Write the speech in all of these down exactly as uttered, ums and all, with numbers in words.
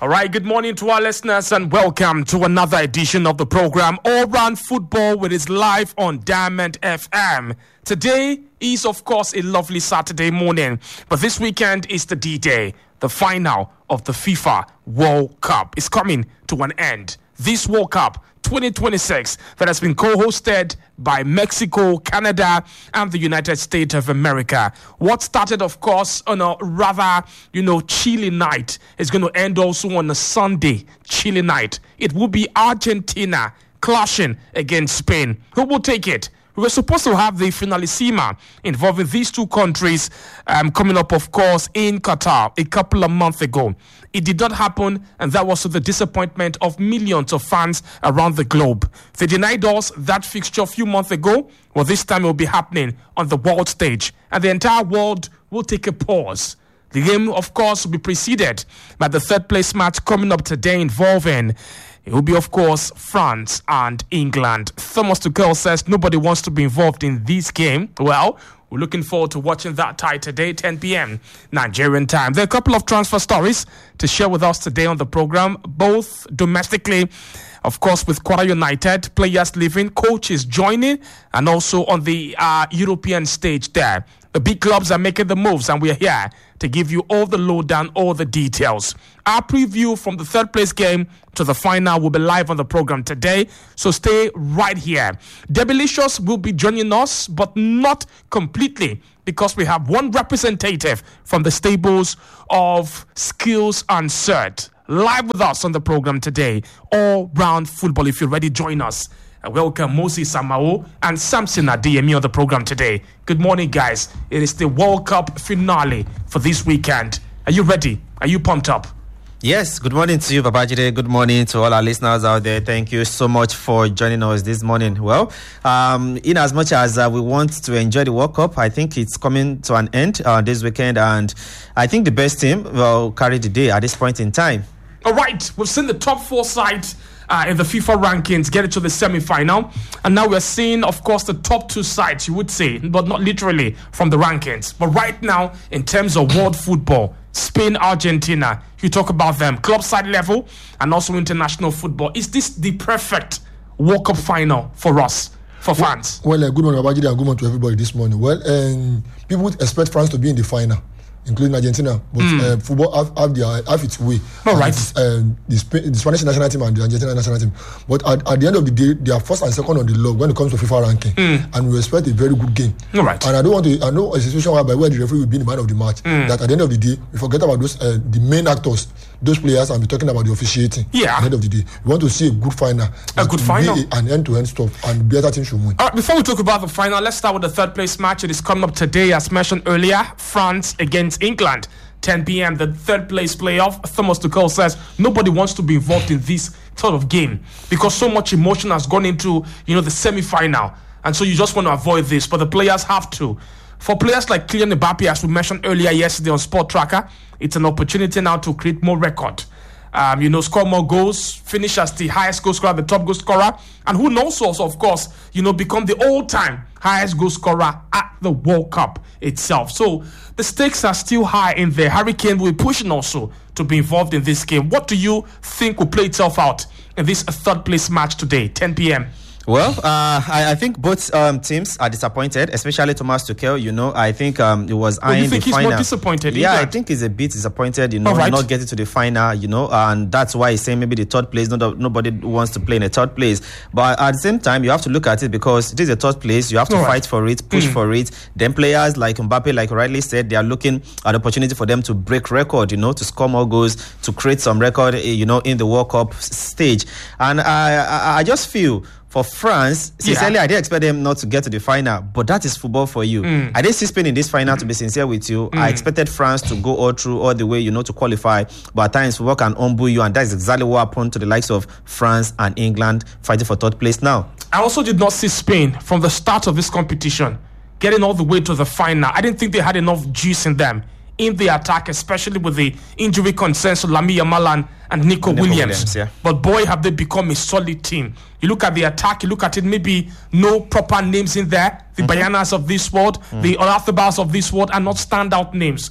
All right, good morning to our listeners and welcome to another edition of the program All Round Football, with is live on Diamond F M. Today is, of course, a lovely Saturday morning, but this weekend is the D-Day. The final of the FIFA World Cup is coming to an end. This World Cup twenty twenty-six that has been co-hosted by Mexico, Canada, and the United States of America. What started, of course, on a rather, you know, chilly night is going to end also on a Sunday chilly night. It will be Argentina clashing against Spain. Who will take it? We were supposed to have the finalissima involving these two countries um, coming up, of course, in Qatar a couple of months ago. It did not happen, and that was to the disappointment of millions of fans around the globe. They denied us that fixture a few months ago. Well, this time it will be happening on the world stage, and the entire world will take a pause. The game, of course, will be preceded by the third place match coming up today involving, it will be, of course, France and England. Thomas Tuchel says nobody wants to be involved in this game. Well, we're looking forward to watching that tie today, ten p.m. Nigerian time. There are a couple of transfer stories to share with us today on the program, both domestically, of course, with Kwara United, players leaving, coaches joining, and also on the uh, European stage there. The big clubs are making the moves, and we're here to give you all the lowdown, all the details. Our preview from the third place game to the final will be live on the program today, so stay right here. Debilicious will be joining us, but not completely, because we have one representative from the stables of Skills and Cert live with us on the program today. All round football. If you're ready, join us. Welcome Moses Amao and Samson Adeyemi on the program today. Good morning, guys. It is the World Cup finale for this weekend. Are you ready? Are you pumped up? Yes, good morning to you, Babajide. Good morning to all our listeners out there. Thank you so much for joining us this morning. Well, um, in as much as uh, we want to enjoy the World Cup, I think it's coming to an end uh, this weekend, and I think the best team will carry the day at this point in time. All right, we've seen the top four sides Uh, in the FIFA rankings get it to the semi-final, and now we're seeing, of course, the top two sides, you would say, but not literally from the rankings. But right now, in terms of world football, Spain, Argentina, you talk about them, club side level and also international football. Is this the perfect World Cup final for us, for fans? Well, well uh, good morning, Babajide, and good morning to everybody this morning. Well, um, people would expect France to be in the final, including Argentina, but mm. uh, football have, have, their, have its way. All right. Um, the, Sp- the Spanish national team and the Argentina national team. But at, at the end of the day, they are first and second on the log when it comes to FIFA ranking. Mm. And we expect a very good game. All right. And I don't want to, I know a situation whereby where the referee will be the man of the match, mm. that at the end of the day, we forget about those uh, the main actors, those players, and we're talking about the officiating. Yeah. At the end of the day, we want to see a good final. A good final. A, an end-to-end stuff, and better team should win. All right, before we talk about the final, let's start with the third place match. It is coming up today, as mentioned earlier, France against England. ten p.m. the third place playoff. Thomas Tuchel says nobody wants to be involved in this sort of game because so much emotion has gone into, you know, the semi-final, and so you just want to avoid this, but the players have to. For players like Kylian Mbappe, as we mentioned earlier yesterday on Sport Tracker, it's an opportunity now to create more record. Um, you know, score more goals, finish as the highest goal scorer, the top goal scorer, and who knows also, of course, you know, become the all-time highest goal scorer at the World Cup itself. So the stakes are still high in there. Harry Kane will be pushing also to be involved in this game. What do you think will play itself out in this third place match today, ten p.m.? Well, uh, I, I think both um, teams are disappointed, especially Thomas Tuchel. You know, I think um, it was well, eyeing you think the he's final. more disappointed? Yeah, England? I think he's a bit disappointed. You know, right. not getting to the final. You know, and that's why he's saying maybe the third place. Not, nobody wants to play in a third place. But at the same time, you have to look at it because it is a third place. You have to All fight right. for it, push mm. for it. Then players like Mbappe, like rightly said, they are looking at the opportunity for them to break record. You know, to score more goals, to create some record. You know, in the World Cup stage. And I, I, I just feel. For France, sincerely, yeah. I didn't expect them not to get to the final, but that is football for you. Mm. I didn't see Spain in this final, to be sincere with you. Mm. I expected France to go all through, all the way, you know, to qualify, but at times football can humble you, and that is exactly what happened to the likes of France and England fighting for third place now. I also did not see Spain from the start of this competition getting all the way to the final. I didn't think they had enough juice in them in the attack, especially with the injury concerns to Lamine Yamal and Nico, Nico Williams. Williams yeah. But boy, have they become a solid team. You look at the attack, you look at it, maybe no proper names in there. The mm-hmm. Bayanas of this world, mm-hmm. the Olathabas of this world are not standout names. But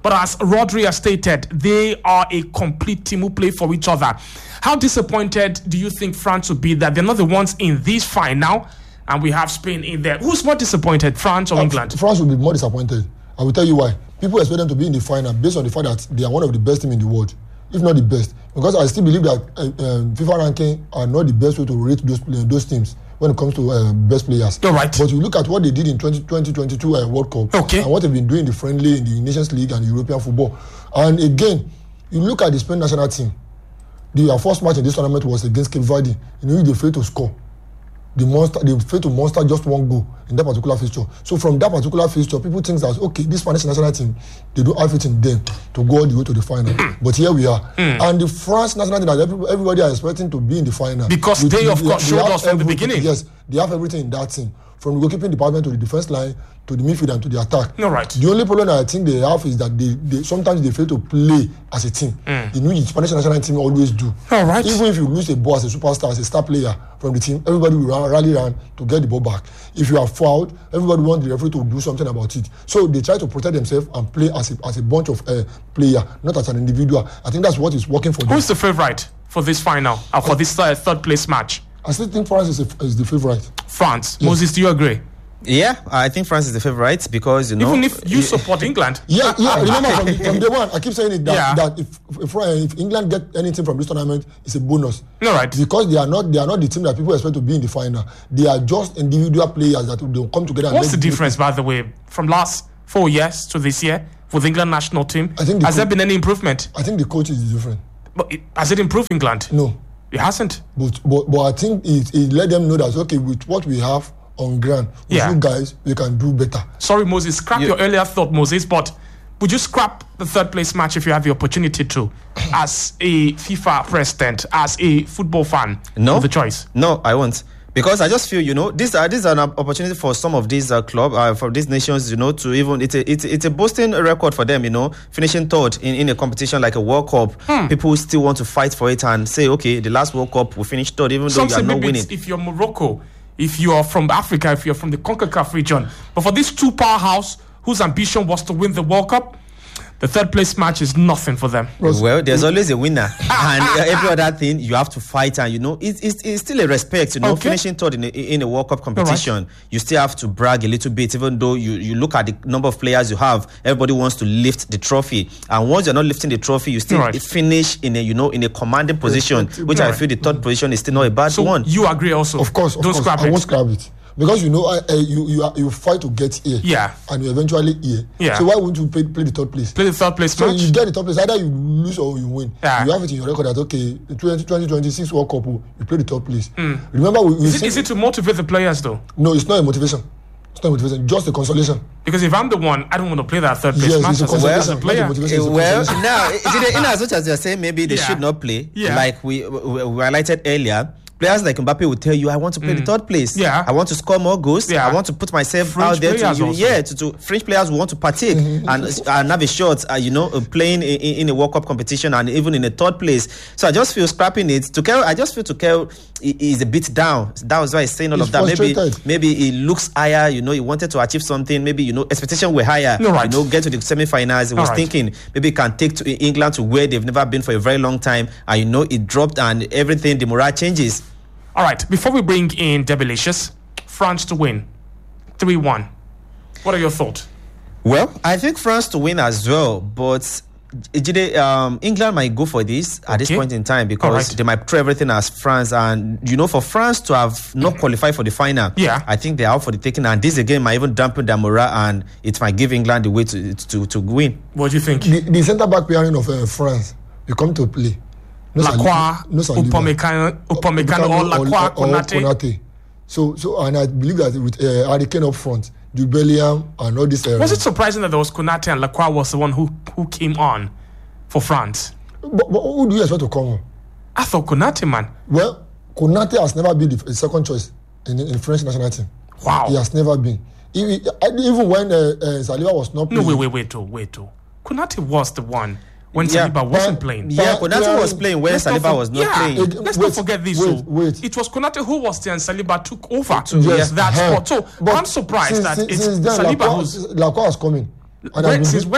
But as Rodri has stated, they are a complete team who play for each other. How disappointed do you think France will be that they're not the ones in this final and we have Spain in there? Who's more disappointed, France or Uh, England? France will be more disappointed. I will tell you why. People expect them to be in the final based on the fact that they are one of the best teams in the world, if not the best. Because I still believe that uh, um, FIFA ranking are not the best way to rate those uh, those teams when it comes to uh, best players. All right. But you look at what they did in twenty twenty-two uh, World Cup, Okay. and what they've been doing in the friendly, in the Nations League and European football. And again, you look at the Spain national team. Their first match in this tournament was against Cape Verde. You know, they failed to score. The monster, they failed to monster just one goal in that particular fixture. So from that particular fixture, people think that okay, this Spanish national team, they don't have it in them to go all the way to the final. But here we are, Mm. and the France national team that every- everybody are expecting to be in the final Because With- they, of they- course, they showed have us from the everything- beginning. Yes, they have everything in that team, from the goalkeeping department to the defense line to the midfield and to the attack. All right. The only problem that I think they have is that they, they sometimes they fail to play as a team. Mm. You know, the Spanish national team always do. All right. Even if you lose a ball as a superstar, as a star player from the team, everybody will ra- rally around to get the ball back. If you are fouled, everybody wants the referee to do something about it. So they try to protect themselves and play as a, as a bunch of uh, player, not as an individual. I think that's what is working for them. Who's the favorite for this final, uh, for this uh, third place match? I still think France is, a, is the favorite. France. Yes. Moses, do you agree? Yeah, I think France is the favorite because you know. Even if you support England. Yeah, yeah. Remember from, from day one, I keep saying it that, Yeah. that if, if if England get anything from this tournament, it's a bonus. All right. Because they are not they are not the team that people expect to be in the final. They are just individual players that will come together. What's the and make difference, by the way, from last four years to this year with the England national team? I think the Has there co- been any improvement? I think the coach is different. But it, has it improved England? No, It hasn't. but but, but I think it, it let them know that okay, with what we have on ground, with Yeah. you guys, we can do better. Sorry, Moses, scrap You- your earlier thought, Moses, but would you scrap the third place match if you have the opportunity to, as a FIFA president, as a football fan? No. Of the choice. No, I won't. Because I just feel, you know, this uh, this is an opportunity for some of these uh, club, uh, for these nations, you know, to even it's a it's, it's a boasting record for them, you know, finishing third in, in a competition like a World Cup. Hmm. People still want to fight for it and say, okay, the last World Cup we finished third, even though Some you say are not maybe winning. it's if you're Morocco, if you are from Africa, if you're from the CONCACAF region. But for this two powerhouse whose ambition was to win the World Cup, the third place match is nothing for them. Well, there's always a winner, and uh, every other thing you have to fight, and you know it's, it's, it's still a respect. You know, Okay. finishing third in a, in a World Cup competition, you still have to brag a little bit, even though you, you look at the number of players you have. Everybody wants to lift the trophy, and once you're not lifting the trophy, you still Right. finish in a you know in a commanding position, which I Right. feel the third position is still not a bad So one. you agree also? Of course, of Don't course, scrap I it. won't scrap it because you know I, I, you you are, you fight to get here. Yeah. and you eventually here. Yeah. So why wouldn't you play, play the third place? Play the third place So match. you get the top place, either you lose or you win. Yeah. You have it in your record that okay, the twenty twenty-six World Cup, oh, you play the third place. Remember, we, we Is it, said- is it to motivate the players though? no, it's not a motivation. It's not a motivation, just a consolation. Because if I'm the one, I don't want to play that third place Yes, match it's a as a, as a consolation, not a player. motivation. Eh, It's a well, consolation. now, is it, in as much as you're saying maybe they Yeah. should not play, Yeah. like we, we, we highlighted earlier, players like Mbappe will tell you, I want to play the third place. Yeah. I want to score more goals. Yeah. I want to put myself French out there to, players you, also. yeah, to, to French players who want to partake and, and have a shot, uh, you know, uh, playing in, in a World Cup competition and even in a third place. So I just feel scrapping it. Tuchel, I just feel Tuchel i- is a bit down. That was why he's saying all He's of that. Maybe frustrated. maybe he looks higher, you know, he wanted to achieve something. Maybe, you know, expectations were higher. No, right. You know, get to the semi-finals. He was All right. thinking maybe he can take to England to where they've never been for a very long time. And, you know, it dropped and everything, the morale changes. All right, before we bring in Debelicious, France to win three one. What are your thoughts? Well, I think France to win as well, but Jide, um, England might go for this at this Okay. point in time because All right. they might throw everything as France, and you know, for France to have not qualified for the final, Yeah. I think they're out for the taking, and this again might even dampen their morale, and it might give England the way to to, to win. What do you think? The, the centre back pairing of uh, France will come to play. No Lacroix, Saliba- no Saliba. Upamecano, Upamecano or Lacroix, Konate. Konate. So, so, and I believe that with uh, Harry Kane up front, Jude Bellingham and all this. Uh, Was it surprising that there was Konate and Lacroix was the one who, who came on for France? But, but who do you expect to come on? I thought Konate, man. Well, Konate has never been the the second choice in in French national team. Wow. He has never been. Even, even when uh, uh, Saliba was not No, playing. wait, wait, wait, oh, wait, oh. Konate was the one when Yeah, Saliba wasn't but- playing. Yeah, But- Konate yeah, was playing when Let's not Saliba for- was not yeah, playing. It- Let's wait, not forget this. wait, so wait. It was Konate who was there and Saliba took over Yes, that uh-huh. spot. So But I'm surprised since, that since, it's since then, Saliba Lacroix, who's... Lacroix was coming. And When, has been since doing- when?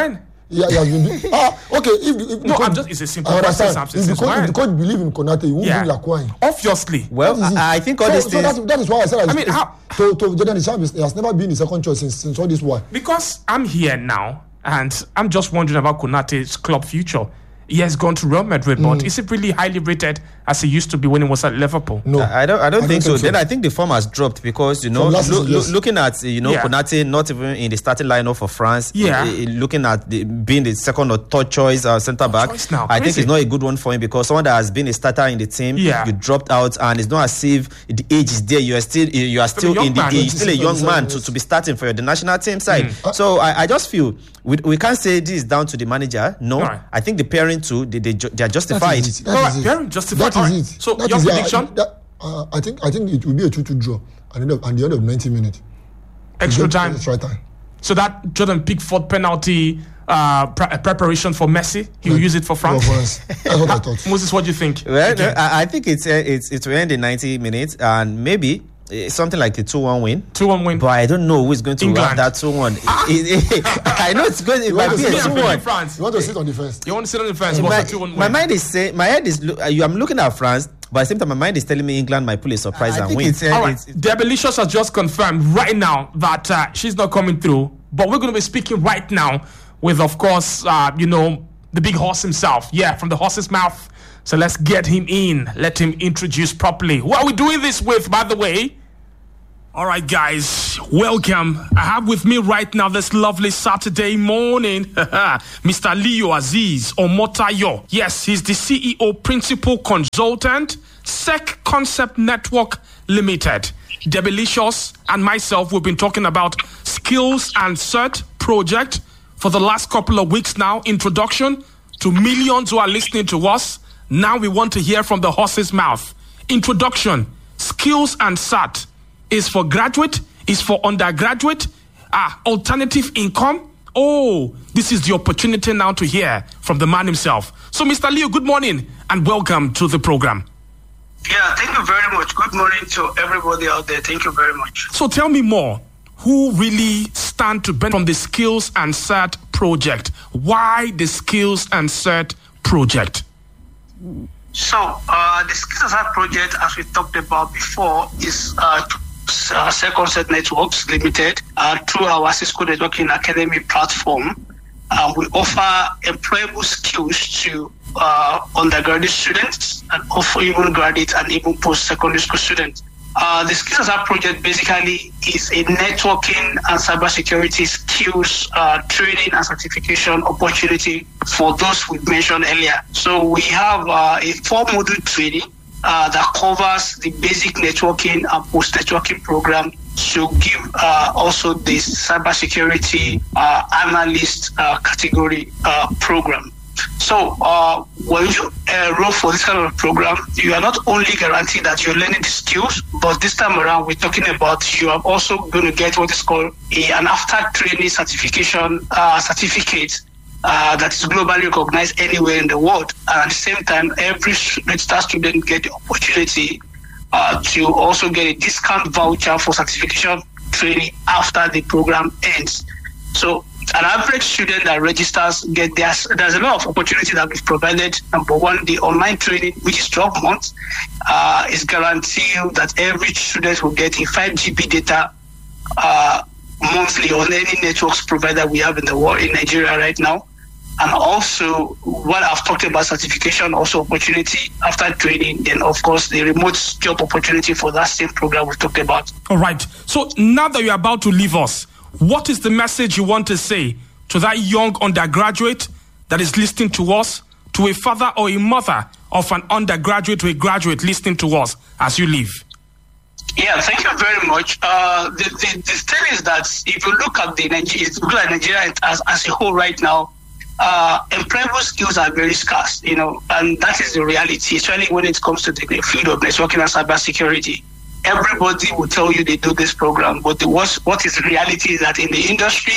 he, he has been doing. Ah, okay. If, if No, coach, I'm just, it's a simple I question. understand. If the coach, if the coach believe in Konate, he won't Yeah. bring Lakwai. Obviously. Well, I, I think all so, these so things. that, that is why I said I mean, how- to to Jordan Deschamps, he has never been the second choice since since all this while. Because I'm here now, and I'm just wondering about Konate's club future. He has gone to Real Madrid, but is it really highly rated as he used to be when he was at Liverpool? No, I don't. I don't I think, don't so. think so. Then I think the form has dropped because you know, From last loo- season, loo- yes. looking at you know Yeah. Konate not even in the starting lineup for France. Yeah. eh, eh, looking at the, being the second or third choice uh, centre back. choice now, I think crazy. it's not a good one for him because someone that has been a starter in the team, Yeah. you dropped out, and it's not as if the age is there. You are still you are still young in the man. you're still a young man to, Yes. to be starting for the national team side. Mm. So I, I just feel we, we can't say this is down to the manager. No, Right. I think the pairing too they they, ju- they are justified. That is it. That All is right, it. very justified. That All is right. it. So, That your is it. I- prediction? I, that, uh, I think I think it will be a two-two draw at the end of, at the end of ninety minutes. Extra Get- time. Extra time. So that Jordan Pickford penalty uh, pre- preparation for Messi, he will Like, use it for France. For France. That's what I thought. Moses, what do you think? Well, Again. I, I think it's uh, it's it will end in ninety minutes and maybe uh, something like a two one win. two one win. But I don't know who is going to England. have that two one. I know it's going. It might want be to a see Yeah, two I'm feeling one. France. You want to sit on the fence? You want to sit on the fence? My, What's a two one my win? mind is say my head is. Look, I'm looking at France, but at the same time my mind is telling me England might pull a surprise I and think win. it's, uh, All right, Debelicious has just confirmed right now that uh, she's not coming through. But we're going to be speaking right now with, of course, uh, you know, the big horse himself. Yeah, from the horse's mouth. So let's get him in. Let him introduce properly. Who are we doing this with, by the way? All right, guys, welcome. I have with me right now this lovely Saturday morning, Mister Leo Aziz Omotayo. Yes, he's the C E O, Principal Consultant, S E C Concept Network Limited. Debelicious and myself, we've been talking about Skills and Cert project for the last couple of weeks now. Introduction to millions who are listening to us. Now we want to hear from the horse's mouth. Introduction, Skills and Cert is for graduate, is for undergraduate, ah, alternative income. Oh, this is the opportunity now to hear from the man himself. So, Mister Leo, good morning and welcome to the program. Yeah, thank you very much. Good morning to everybody out there. Thank you very much. So tell me more. Who really stand to benefit from the Skills and Cert project? Why the Skills and Cert project? So, uh, the Skills and Cert project, as we talked about before, is uh, uh, Second Set Networks Limited uh, through our Cisco Networking Academy platform. Uh, we offer employable skills to uh, undergraduate students and also even graduate and even post-secondary school students. Uh, the Skills and Cert project basically is a networking and cybersecurity skills uh, training and certification opportunity for those we mentioned earlier. So we have uh, a four-module training uh, that covers the basic networking and post-networking program to give uh, also the cybersecurity uh, analyst uh, category uh, program. So uh, when you enroll for this kind of program, you are not only guaranteed that you're learning the skills, but this time around we're talking about you are also going to get what is called a, an after training certification uh, certificate uh, that is globally recognized anywhere in the world. And at the same time, every registered student get the opportunity uh, to also get a discount voucher for certification training after the program ends. So an average student that registers get there's there's a lot of opportunity that we've provided. Number one, the online training, which is twelve months, uh, is guaranteed that every student will get a five G B data uh, monthly on any networks provider we have in the world in Nigeria right now. And also, what I've talked about certification, also opportunity after training, then of course the remote job opportunity for that same program we talked about. All right. So now that you're about to leave us, what is the message you want to say to that young undergraduate that is listening to us, to a father or a mother of an undergraduate or a graduate listening to us as you leave? Yeah, thank you very much. Uh, the, the, the thing is that if you look at the Nigeria, look at Nigeria as, as a whole right now, uh, employable skills are very scarce, you know, and that is the reality, especially when it comes to the field of networking and cybersecurity. Everybody will tell you they do this program, but the worst, what is the reality is that in the industry,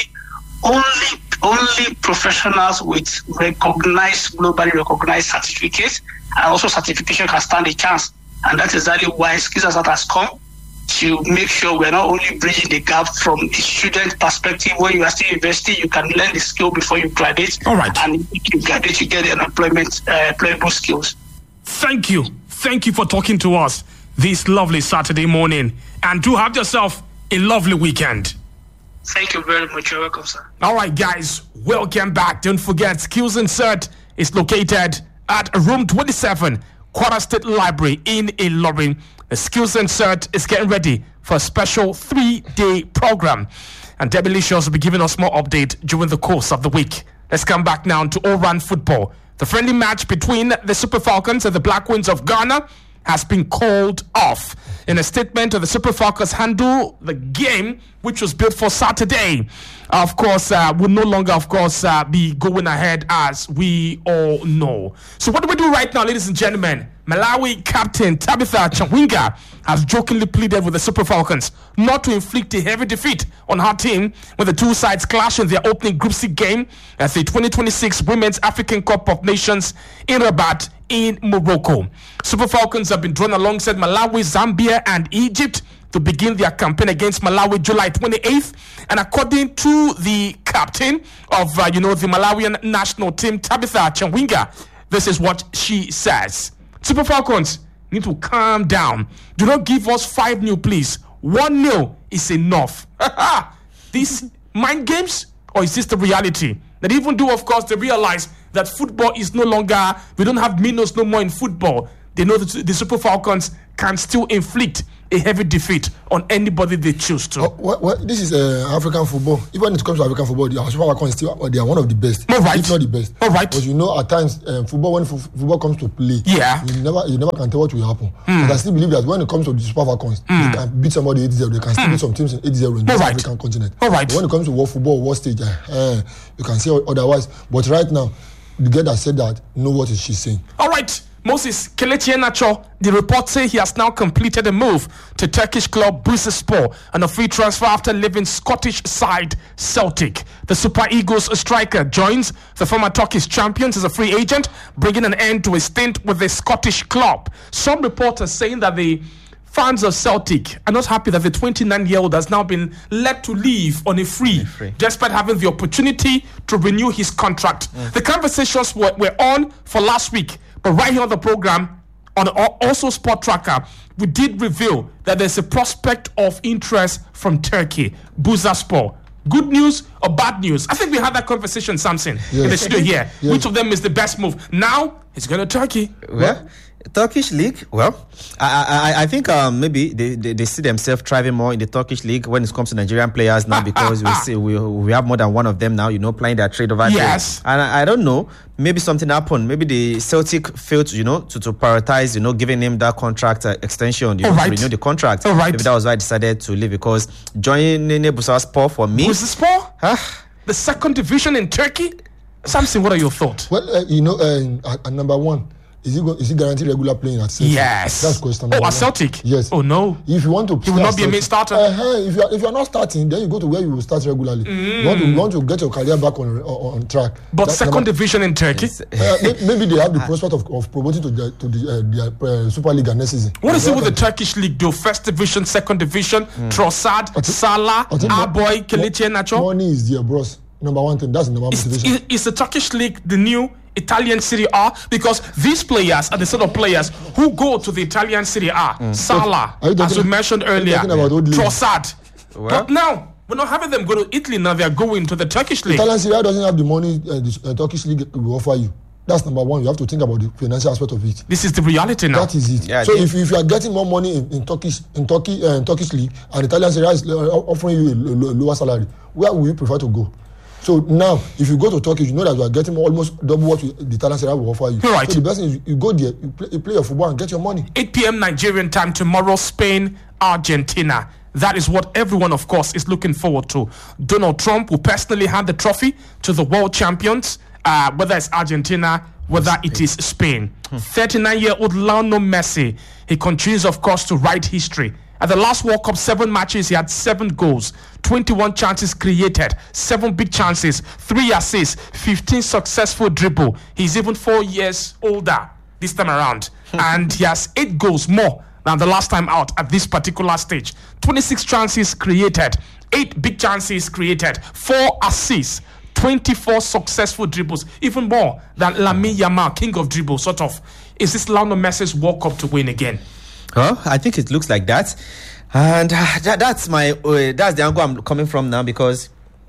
only only professionals with recognized, globally recognized certificates and also certification can stand a chance. And that is exactly why Skills and Cert has come to make sure we're not only bridging the gap from a student perspective. When you are still investing, you can learn the skill before you graduate. All right. And if you graduate, you get the unemployment uh, employable skills. Thank you. Thank you for talking to us this lovely Saturday morning. And do have yourself a lovely weekend. Thank you very much. You're welcome, sir. All right, guys. Welcome back. Don't forget, Skills Insert is located at room twenty-seven, Kwara State Library in Ilorin. The Skills Insert is getting ready for a special three-day program. And Debbie Licious will be giving us more update during the course of the week. Let's come back now to all-round football. The friendly match between the Super Falcons and the Black Queens of Ghana has been called off. In a statement, the Super Falcons handle the game, which was built for Saturday. Of course, uh, will no longer, of course, uh, be going ahead, as we all know. So what do we do right now, ladies and gentlemen? Malawi captain Tabitha Chawinga has jokingly pleaded with the Super Falcons not to inflict a heavy defeat on her team when the two sides clash in their opening Group C game at the twenty twenty-six Women's African Cup of Nations in Rabat in Morocco. Super Falcons have been drawn alongside Malawi, Zambia and Egypt to begin their campaign against Malawi July twenty-eighth. And according to the captain of, uh, you know, the Malawian national team, Tabitha Chawinga, this is what she says. Super Falcons need to calm down. Do not give us five nil, please. One nil is enough. These mind games, or is this the reality? That even though, of course, they realize that football is no longer, we don't have minnows no more in football. They know that the Super Falcons can still inflict a heavy defeat on anybody they choose to. Oh, well, well, this is uh, African football. Even when it comes to African football, the Super Falcons still they are one of the best. All right. If not the best. All right. Because you know, at times, um, football when f- football comes to play, yeah, you never you never can tell what will happen. Mm. But I still believe that when it comes to the Super Falcons, mm. they can beat somebody eight zero. They can still mm. beat some teams in eight zero in the right. African continent. All right. But when it comes to world football, world stage, uh, uh, you can say otherwise. But right now, the girl that said that know what is she saying. All right. Moses Kelechi Iheanacho, the reports say he has now completed a move to Turkish club Bursaspor on a free transfer after leaving Scottish side Celtic. The Super Eagles striker joins the former Turkish champions as a free agent, bringing an end to a stint with the Scottish club. Some reporters saying that the fans of Celtic are not happy that the twenty-nine-year-old has now been let to leave on a free, free. despite having the opportunity to renew his contract. Mm. The conversations were, were on for last week, but right here on the program, on also Sport Tracker, we did reveal that there's a prospect of interest from Turkey, Bursaspor. Good news or bad news? I think we had that conversation, Samson, yes. in the studio here. Yes. Which of them is the best move? Now, he's going to Turkey. Well, Turkish league, well, I I, I think um, maybe they, they, they see themselves thriving more in the Turkish league when it comes to Nigerian players now, because we see we, we have more than one of them now, you know, playing their trade over there. Yes. And I, I don't know, maybe something happened. Maybe the Celtic failed, you know, to, to prioritize, you know, giving him that contract uh, extension, you know, right. to renew the contract. All right. Maybe that was why I decided to leave, because joining Bursaspor for me. Bursaspor? Huh? The second division in Turkey? Samson, what are your thoughts? Well, uh, you know, uh, at number one, Is he, go, is he guaranteed regular playing at Celtic? Yes. That's question. Oh, at Celtic? Yes. Oh, no. If you want to, he will not be Celtic, a main starter. Uh, if you are, if you are not starting, then you go to where you will start regularly. Mm. You, want to, you want to get your career back on on, on track. But that, second number, division in Turkey? Uh, maybe they have the prospect of, of promoting to the to the, uh, the uh, Super League next season. What is it with the Turkish league, though? First division, second division, mm. Trossard, Salah, Aboy, Kelechi Iheanacho. Money is there, bros. Number one thing, that's the number one is, motivation. Is, is the Turkish league the new Italian Serie A? Because these players are the sort of players who go to the Italian Serie A. Mm. Salah, as we mentioned earlier, Trossard. Well, but now, we're not having them go to Italy, now they're going to the Turkish league. Italian Serie A doesn't have the money uh, the uh, Turkish league will offer you. That's number one. You have to think about the financial aspect of it. This is the reality now. That is it. Yeah, so if, if you are getting more money in, in Turkish in Turkey uh, in Turkish league, and Italian Serie A is offering you a, a, a lower salary, where will you prefer to go? So now, if you go to Turkey, you know that you are getting almost double what you, the Italian Serie A will offer you. Right. So the best thing is you go there, you play, you play your football and get your money. eight p.m. Nigerian time tomorrow, Spain, Argentina. That is what everyone, of course, is looking forward to. Donald Trump will personally hand the trophy to the world champions, uh, whether it's Argentina, whether it is Spain. thirty-nine-year-old Lionel Messi, he continues, of course, to write history. At the last World Cup, seven matches, he had seven goals, twenty-one chances created, seven big chances, three assists, fifteen successful dribble. He's even four years older this time around. And he has eight goals more than the last time out at this particular stage. twenty-six chances created, eight big chances created, four assists, twenty-four successful dribbles, even more than Lamine Yamal, king of dribbles, sort of. Is this Lionel Messi's World Cup to win again? Well, I think it looks like that. And uh, that, that's my uh, that's the angle I'm coming from now, because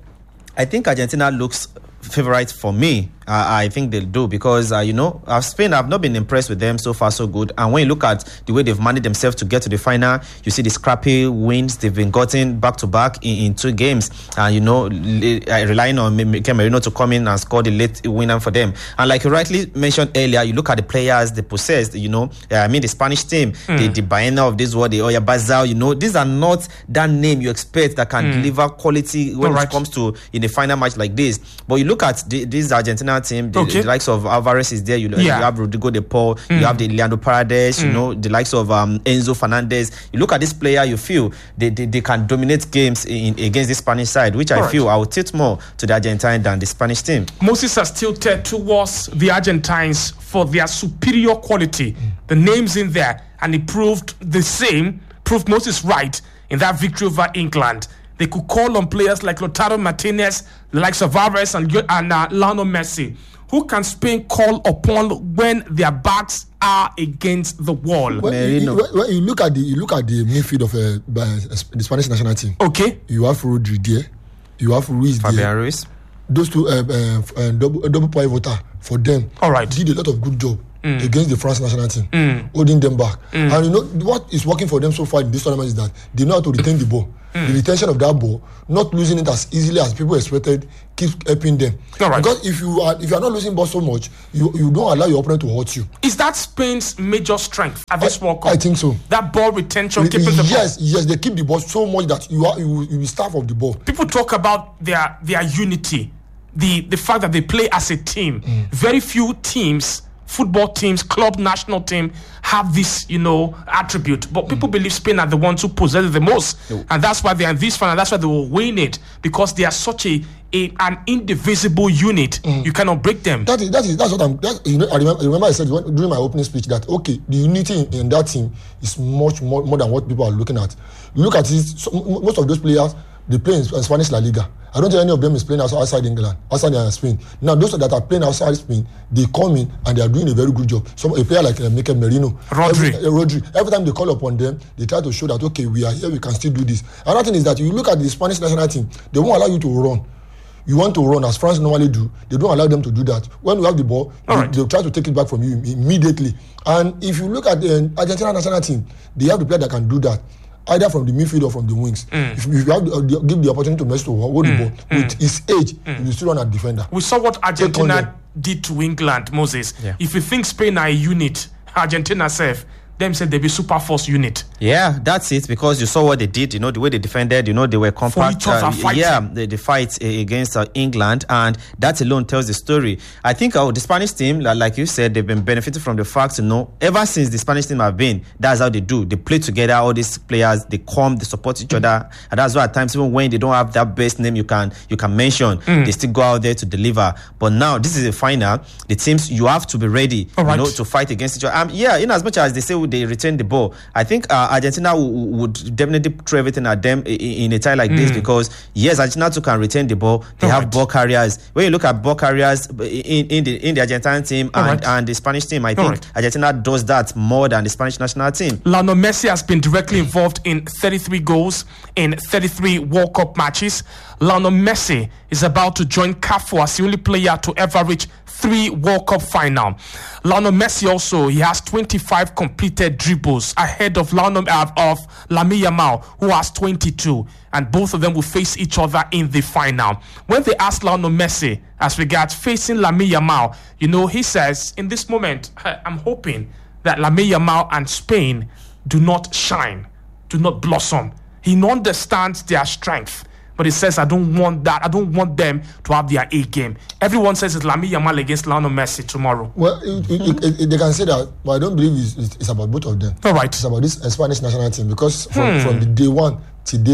I think Argentina looks favorite for me. Uh, I think they'll do, because uh, you know, uh, Spain, I've not been impressed with them so far so good. And when you look at the way they've managed themselves to get to the final, you see the scrappy wins they've been gotten back to back in, in two games, and uh, you know, uh, relying on Mikel Merino to come in and score the late winner for them. And like you rightly mentioned earlier, you look at the players they possessed. You know, uh, I mean the Spanish team, mm. the, the Baena of this world, the Oyarzabal. You know, these are not that name you expect that can mm. deliver quality when All it right. comes to in a final match like this. But you look at the, this Argentina team, the, okay. the likes of Alvarez is there. You, yeah. you have Rodrigo de Paul, mm. you have the Leandro Paredes, mm. you know, the likes of um, Enzo Fernandez. You look at this player, you feel they, they, they can dominate games in, against the Spanish side, which All I right. feel I would tilt more to the Argentine than the Spanish team. Moses has tilted towards the Argentines for their superior quality. Mm. The names in there, and he proved the same, proved Moses right in that victory over England. They could call on players like Lautaro Martinez, the likes of Alvarez and, and uh, Lionel Messi. Who can Spain call upon when their backs are against the wall? Well, you, well, you look at the you look at the midfield of uh, the Spanish national team. Okay, you have Rodri there, you have Ruiz Fabian there. Ruiz. Those two uh, uh, uh, double, double pivoter for them. All right, did a lot of good job mm. against the France national team, mm. holding them back. Mm. And you know what is working for them so far in this tournament is that they know how to retain the ball. Mm. The retention of that ball, not losing it as easily as people expected, keeps helping them. All right. Because if you are if you are not losing ball so much, you, you don't allow your opponent to hurt you. Is that Spain's major strength at this I, World Cup? I think so. That ball retention, Re- keeping the ball. Yes, yes, they keep the ball so much that you are you you will starve of the ball. People talk about their their unity, the the fact that they play as a team. Mm. Very few teams, football teams, club national team, have this, you know, attribute. But people mm. believe Spain are the ones who possess it the most. No. And that's why they're in this final. That's why they will win it. Because they are such a, a an indivisible unit. Mm. You cannot break them. That is, that is, that's what I'm, that, you know, I remember, I remember I said during my opening speech that, okay, the unity in, in that team is much more, more than what people are looking at. You look at it, so, most of those players, they play in Spanish La Liga. I don't think any of them is playing outside England, outside Spain. Now, those that are playing outside Spain, they come in and they are doing a very good job. Some a player like uh, Mikel Merino, Rodri. Every, uh, Rodri. Every time they call upon them, they try to show that okay, we are here, we can still do this. Another thing is that you look at the Spanish national team, they won't allow you to run. You want to run as France normally do, they don't allow them to do that. When you have the ball, they, right. they'll try to take it back from you immediately. And if you look at the Argentina national team, they have the player that can do that, either from the midfield or from the wings. Mm. If, if you have the, give the opportunity to Messi to hold mm. the ball, mm. with his age, mm. you still run a defender. We saw what Argentina did to England, Moses. Yeah. If you think Spain are a unit, Argentina self, them said they be super force unit. Yeah, that's it, because you saw what they did, you know, the way they defended, you know, they were compact. For each other, uh, yeah, the, the fight uh, against uh, England, and that alone tells the story. I think uh, the Spanish team, like you said, they've been benefiting from the fact, you know, ever since the Spanish team have been, that's how they do. They play together, all these players, they come, they support each mm. other, and that's why at times, even when they don't have that best name you can you can mention, mm. they still go out there to deliver. But now, this is a final, the teams, you have to be ready, all right. you know, to fight against each other. Um, yeah, in as much as they say they retain the ball, I think uh, Argentina w- would definitely throw everything at them in, in a tie like mm. this, because yes, Argentina too can retain the ball. They All have right. ball carriers. When you look at ball carriers in, in the in the Argentine team and, right. and the Spanish team, I think right. Argentina does that more than the Spanish national team. Lionel Messi has been directly involved in thirty-three goals in thirty-three World Cup matches. Lionel Messi is about to join Cafu as the only player to ever reach three World Cup final. Lionel Messi also, he has twenty-five completed dribbles ahead of Lionel uh, of Lamine Yamal, who has twenty-two, and both of them will face each other in the final. When they asked Lionel Messi as regards facing Lamine Yamal, you know, he says, in this moment, I'm hoping that Lamine Yamal and Spain do not shine, do not blossom. He understands their strength. But he says, I don't want that. I don't want them to have their A game. Everyone says it's Lamine Yamal against Lionel Messi tomorrow. Well, it, it, it, it, they can say that, but I don't believe it's, it's, it's about both of them. All right. It's about this uh, Spanish national team, because from, hmm. from the day one to date,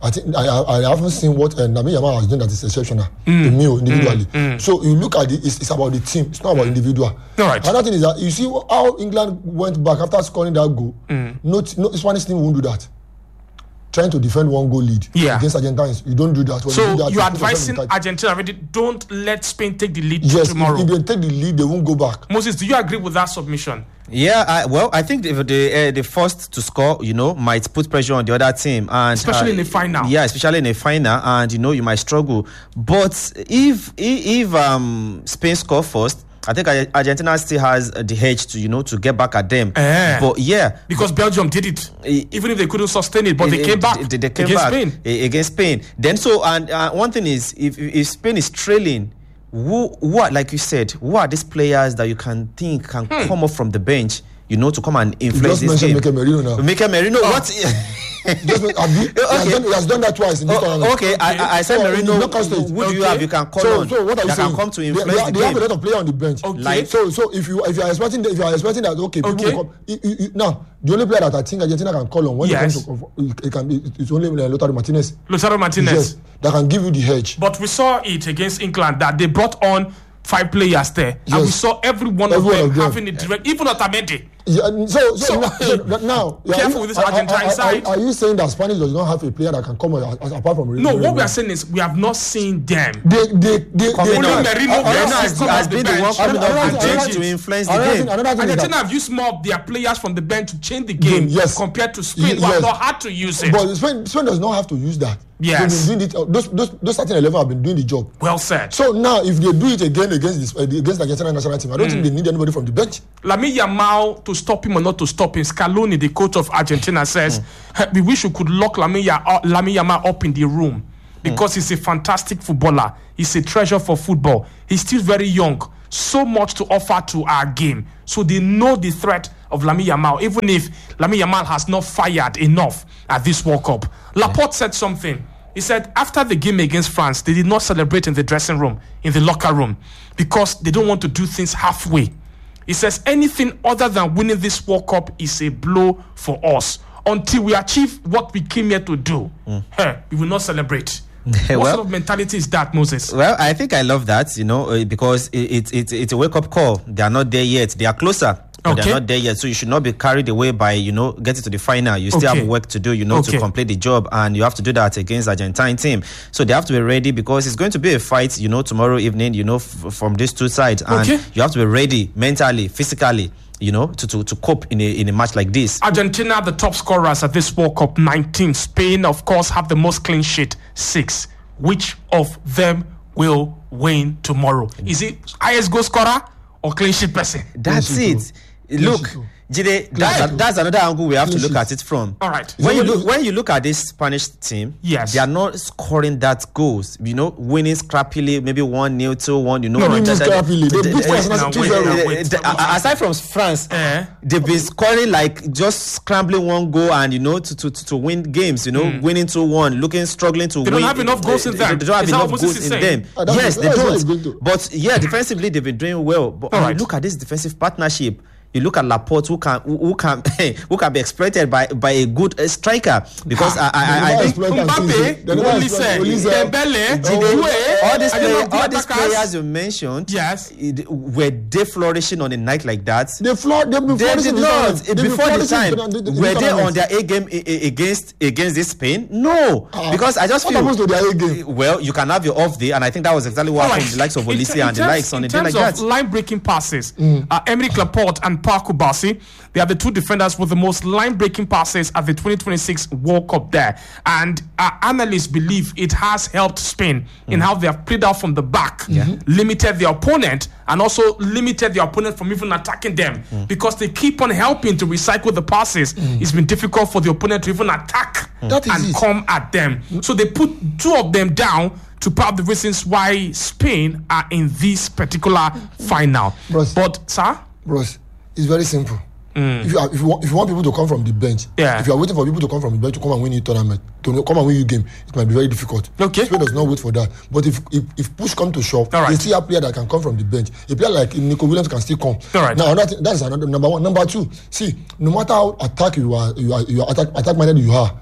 I think I, I, I haven't seen what uh, Lamine Yamal has done that is exceptional mm. to me individually. Mm. Mm. So you look at it, it's, it's about the team. It's not about individual. All right. Another thing is that you see how England went back after scoring that goal. Mm. No, no Spanish team won't do that. Trying to defend one goal lead yeah. against Argentines, you don't do that. When so you do that, you're advising Argentina already, don't let Spain take the lead yes, tomorrow. If, if they take the lead, they won't go back. Moses, do you agree with that submission? Yeah, I, well, I think the the, uh, the first to score, you know, might put pressure on the other team, and especially uh, in the final. Yeah, especially in the final, and you know, you might struggle. But if if, if um, Spain score first, I think Argentina still has the edge to, you know, to get back at them. Uh, but yeah, because Belgium did it, uh, even if they couldn't sustain it, but uh, they came back they, they came against back Spain. Against Spain. Then so, and uh, one thing is, if if Spain is trailing, who what like you said, who are these players that you can think can hmm. come up from the bench, you know, to come and influence you just this game? Mikel Merino now. Mikel Merino, oh. what? Just, okay. he, has done, he has done that twice in this oh, tournament. Okay, okay. I, I said so, Merino. Who okay. do you have? You can call so, on. So what are you that saying? Can come to influence they, the they game. have a lot of players on the bench. Okay. Like, so, so if you if you are expecting that, if you are expecting that, okay, people okay. will come. You, you, you, now, the only player that I think Argentina can call on when yes. it comes to it, it can be it's only uh, Lautaro Martinez. Lautaro Martinez. Yes, that can give you the edge. But we saw it against England that they brought on five players there, yes. and we saw every one every of them, of them having a direct, even Otamendi. Yeah, so, so, So, now, so now careful you, with this are, Argentine are, side. Are, are you saying that Spanish does not have a player that can come as, as, apart from Merino? No, what we are saying is we have not seen them. They, they, they, Coming they, on. Merino has, has been the one coming off the bench to influence the game. Argentina have used more of their players from the bench to change the game yes. compared to Spain, yes. who have not had to use it. But Spain, Spain does not have to use that. Yes. They've been doing it, those, those, those starting eleven have been doing the job. Well said. So now, if they do it again against this, uh, against the Argentina national team, I don't mm. think they need anybody from the bench. Lamine Yamal, to stop him or not to stop him, Scaloni, the coach of Argentina, says, mm. we wish we could lock Lamine Yamal up in the room because mm. he's a fantastic footballer. He's a treasure for football. He's still very young. So much to offer to our game. So they know the threat of Lamine Yamal, even if Lamine Yamal has not fired enough at this World Cup. Laporte yeah. said something. He said after the game against France, they did not celebrate in the dressing room, in the locker room, because they don't want to do things halfway. He says anything other than winning this World Cup is a blow for us. Until we achieve what we came here to do, mm. hey, we will not celebrate. What well, sort of mentality is that, Moses? Well, I think I love that, you know, uh, because it, it, it, it's a wake-up call. They are not there yet. They are closer. But okay. they're not there yet, so you should not be carried away by, you know, getting to the final. You still okay. have work to do, you know, okay. to complete the job, and you have to do that against the Argentine team. So they have to be ready because it's going to be a fight, you know, tomorrow evening, you know, f- from these two sides, and okay. you have to be ready mentally, physically, you know, to, to, to cope in a in a match like this. Argentina, the top scorers at this World Cup, nineteen. Spain, of course, have the most clean sheet, six. Which of them will win tomorrow? Is it highest goal scorer or clean sheet person? That's it. Look, Jide, that's, that's another angle we have to look at it from. All right. When you look, when you look at this Spanish team, yes, they are not scoring that goals. You know, winning scrappily, maybe one nil, two one. You know, no, no, no, scrappily. They beat France two zero. Aside from France, uh, they've been scoring like just scrambling one goal and you know to to, to win games. You know, mm. winning two one, looking struggling to they win. They don't have enough goals in them. They don't have enough goals in them. Uh, yes, they don't. But yeah, defensively they've been doing well. But right. look at this defensive partnership. You look at Laporte, who can who, who can who can be exploited by, by a good uh, striker because ah, I I, I think Mbappe, Olise, Dembele, all these players, all these players you mentioned, yes, it, were they flourishing on a night like that? They flawed. They been they did not they before the time. Were they on their A game against against this Spain? No, uh, because I just what feel. What happens to their A game? Well, you can have your off day, and I think that was exactly what happened with the likes of Olise and the likes on a day like that. In terms of line breaking passes, mm. uh, Emerick Laporte and Paul Kubasi, they are the two defenders with the most line-breaking passes at the twenty twenty-six World Cup there. And our analysts believe it has helped Spain mm. in how they have played out from the back, yeah. limited their opponent, and also limited their opponent from even attacking them. Mm. Because they keep on helping to recycle the passes. Mm. It's been difficult for the opponent to even attack mm. and it. come at them. Mm. So they put two of them down to part of the reasons why Spain are in this particular final. Bros, but, sir? Bros, it's very simple. Mm. If you are, if you want if you want people to come from the bench, yeah. if you are waiting for people to come from the bench to come and win you tournament, to come and win you game, it might be very difficult. Okay. Spain does not wait for that. But if if, if push come to shove, right. they still have player that can come from the bench. A player like Nico Williams can still come. All right. Now that, that's another number one. Number two, see, no matter how attack you are, you are, you are attack attack minded you are. Mm.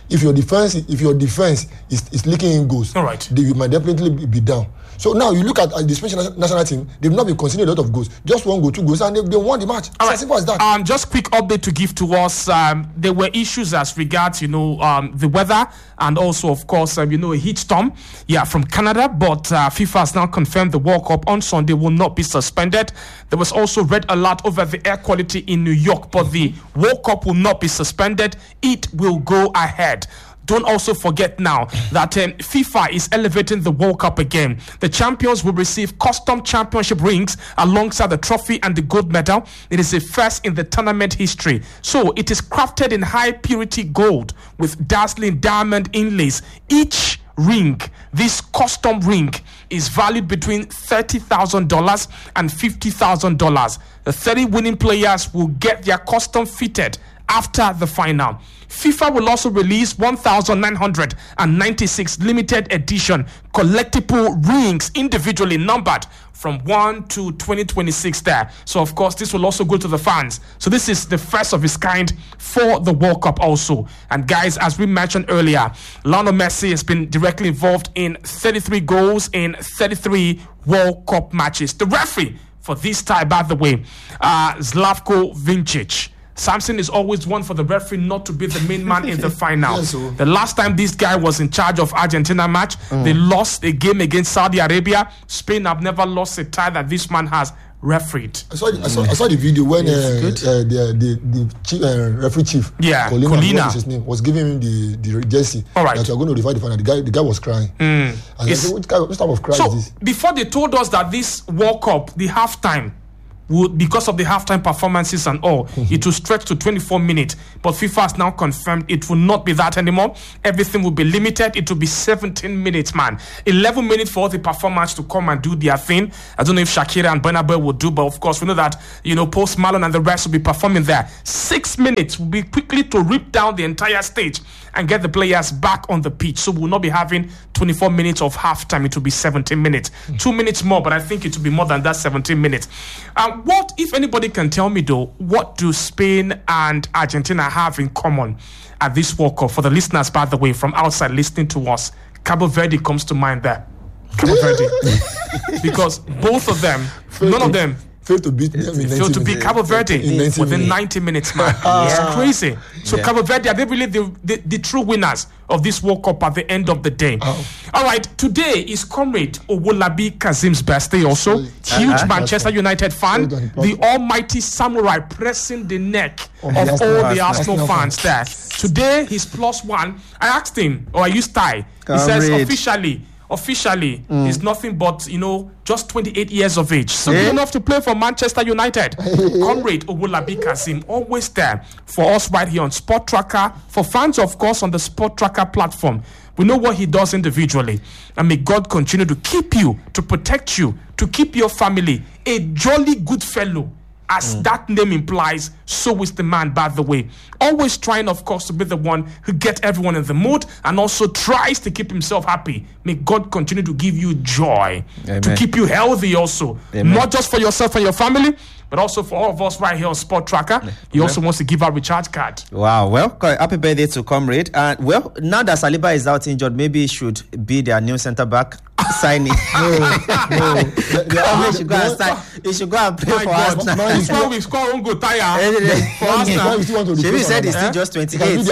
if your defense if your defense is, is leaking in goals, all right, they might definitely be down. So now you look at uh, the Spanish national team, they've not been conceding a lot of goals, just one goal, two goals, and they, they won the match. All right. As simple as that. Um, just quick update to give to us. Um, there were issues as regards, you know, um, the weather and also, of course, um, you know, a heat storm, yeah, from Canada. But uh, FIFA has now confirmed the World Cup on Sunday will not be suspended. There was also red alert over the air quality in New York, but the World Cup will not be suspended. It will go ahead. Don't also forget now that um, FIFA is elevating the World Cup again. The champions will receive custom championship rings alongside the trophy and the gold medal. It is a first in the tournament history. So it is crafted in high purity gold with dazzling diamond inlays. Each ring, this custom ring, is valued between thirty thousand dollars and fifty thousand dollars. The thirty winning players will get their custom fitted after the final. FIFA will also release one thousand nine hundred ninety-six limited edition collectible rings individually numbered from one to twenty twenty-six there. So, of course, this will also go to the fans. So this is the first of its kind for the World Cup also. And guys, as we mentioned earlier, Lionel Messi has been directly involved in thirty-three goals in thirty-three World Cup matches. The referee for this tie, by the way, uh, Slavko Vincic. Samson is always one for the referee not to be the main man in the final. Yes, so. The last time this guy was in charge of Argentina match, mm. they lost a game against Saudi Arabia. Spain have never lost a tie that this man has refereed. I saw the, I saw, I saw the video when uh, uh, the the, the chief, uh, referee chief, yeah, Colina, Colina. His name, was giving him the, the jersey. All right, that you're going to revive the final. The guy, the guy was crying. Mm. And I said, what, kind of, what type of cry so is this? Before they told us that this World Cup, the halftime, would, because of the halftime performances and all, mm-hmm. it will stretch to twenty-four minutes. But FIFA has now confirmed it will not be that anymore. Everything will be limited. It will be seventeen minutes, man. eleven minutes for all the performers to come and do their thing. I don't know if Shakira and Burna Boy will do, but of course we know that, you know, Post Malone and the rest will be performing there. Six minutes will be quickly to rip down the entire stage and get the players back on the pitch. So we'll not be having twenty-four minutes of halftime. It will be seventeen minutes. Mm-hmm. Two minutes more, but I think it will be more than that seventeen minutes. Um, what, if anybody can tell me though, what do Spain and Argentina have in common at this World Cup? For the listeners, by the way, from outside listening to us, Cabo Verde comes to mind there. Cabo Verde. Because both of them, none of them, failed to beat them in failed to beat Cabo Verde in ninety within minutes. ninety minutes, man. uh, it's crazy. So yeah. Cabo Verde, are they really the, the, the true winners of this World Cup at the end of the day? Oh. All right, today is Comrade Owolabi Kazim's birthday also. Uh-huh. Huge uh-huh. Manchester United fan. The almighty samurai pressing the neck oh, of all the Arsenal, Arsenal fans there. Today, he's plus one. I asked him, or I used Thai. He says officially, Officially, mm. is nothing but, you know, just twenty-eight years of age. So yeah. enough to play for Manchester United. Comrade Owolabi Kazim, always there for us right here on Sport Tracker. For fans, of course, on the Sport Tracker platform. We know what he does individually. And may God continue to keep you, to protect you, to keep your family a jolly good fellow. As mm. that name implies, so is the man, by the way. Always trying, of course, to be the one who gets everyone in the mood and also tries to keep himself happy. May God continue to give you joy, Amen. To keep you healthy also. Amen. Not just for yourself and your family, but also for all of us right here on Sport Tracker. He also wants to give out recharge card. Wow, well, happy birthday to Comrade. And well, now that Saliba is out injured, maybe he should be their new centre back. Signing. no, no. He should go and sign. He should go and play for Arsenal. This one we score on go tire for Arsenal. Shebi said he's still just twenty-eight.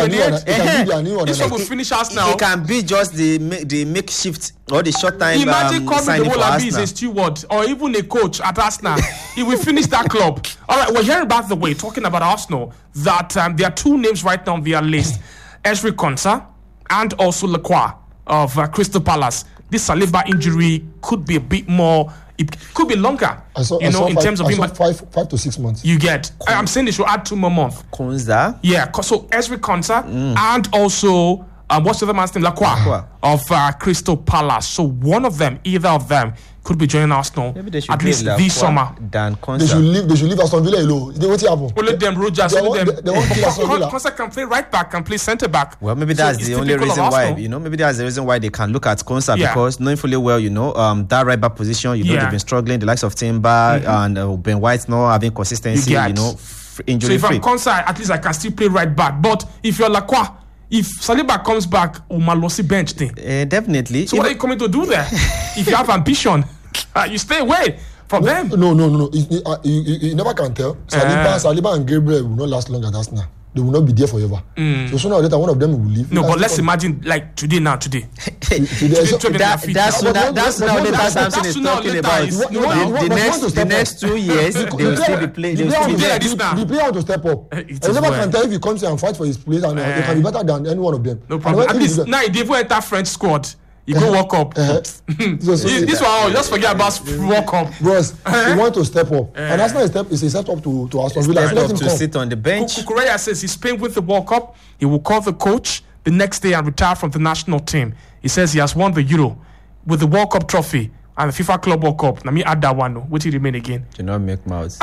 This one will finish Arsenal. It can be just the the makeshift or the short time. Imagine coming the Owolabi is a steward or even a coach at Arsenal. He will finish that club. All right, we're hearing, by the way, talking about Arsenal, that um, there are two names right now on their list: Ezri Konsa and also Lacroix of uh, Crystal Palace. This Saliba injury could be a bit more, it could be longer, saw, you know, in five, terms of... I saw five, five to six months. You get. Konza. I'm saying they should add two more months. Konza? Yeah, so Ezri Konsa mm. and also, um, what's the other man's name? Lacroix of uh, Crystal Palace. So one of them, either of them, could be joining Arsenal at least this summer. Dan they should leave. They should leave Aston Villa alone. They won't happen. We'll let them Rogers. They, they, them. they, they won't kill Aston Villa. Konsa can play right back, can play centre back. Well, maybe that's so the only reason why. You know, maybe that's the reason why they can look at Konsa yeah. because knowing fully well, you know, um, that right back position, you know, yeah. they've been struggling. The likes of Timber mm-hmm. and uh, Ben White not having consistency. You, you know, f- injury free. So if free. I'm Konsa, at least I can still play right back. But if you're Lacroix, if Saliba comes back, Omalosi bench thing. Uh, definitely. So what are you coming to do there? If you have ambition, uh, you stay away from them. No, no, no, no. You, uh, you, you, you never can tell. Saliba, uh, Saliba and Gabriel will not last long at Arsenal. They will not be there forever. Mm. So sooner or later, one of them will leave. No, but let's imagine like today now, today. today, so that, that's what that, that's now later Samson is talking about. The next, the next two years, they will still be playing. They will still be there. The player want to step up. You never can tell if he comes here and fights for his place, and they can be better than any one of them. No problem. At least now, if you enter French squad. You go walk up. Uh-huh. so, so this one, just forget about walk up. Bros, uh-huh. he want to step up. Uh-huh. And that's not a step, it's a step up to, to Aston Villa. Step up to come. Sit on the bench. Kukureya says he's playing with the World Cup. He will call the coach the next day and retire from the national team. He says he has won the Euro with the World Cup trophy and the FIFA Club World Cup. Let me add that one. What will remain again? Do not make mouths.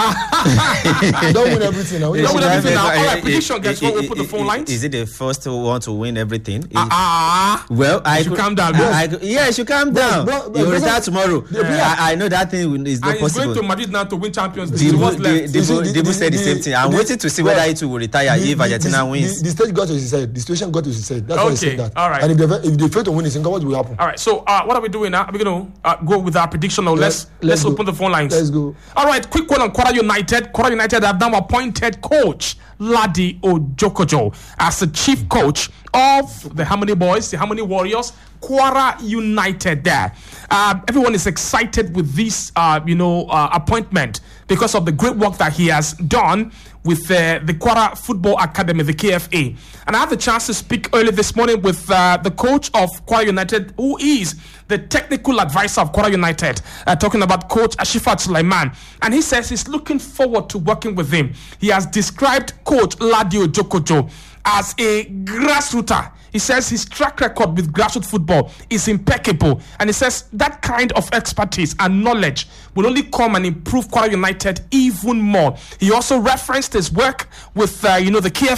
Don't win everything now. Don't win everything now. All right, prediction, guys. What we put the phone lines? Is it the first one to win everything? Ah, uh, uh, well, I should calm down. I, I, yeah, you should calm down. Bro, bro, you retire tomorrow. Yeah. I, I know that thing is not and possible. He's going to Madrid now to win Champions League. Dibu said the same thing. I'm waiting to see whether it will retire if Argentina wins. The stage got to his head. The situation got to his head. That's why he said that. All right. And if they if they fail to win, what will happen? All right. So what are we doing now? Are we going to go with our prediction now? Let's let's, let's open the phone lines. Let's go. All right, quick one on Kwara United. Kwara United have now appointed coach Ladi Ojokojo as the chief coach of the Harmony Boys, the Harmony Warriors, Kwara United. There, uh, everyone is excited with this, uh, you know, uh, appointment because of the great work that he has done with uh, the Kwara Football Academy, the K F A. And I had the chance to speak early this morning with uh, the coach of Kwara United, who is the technical advisor of Kwara United, uh, talking about Coach Ashifat Sulaiman. And he says he's looking forward to working with him. He has described Coach Ladi Ojokojo as a grassrooter. He says his track record with grassroots football is impeccable. And he says that kind of expertise and knowledge will only come and improve Kwara United even more. He also referenced his work with, uh, you know, the K F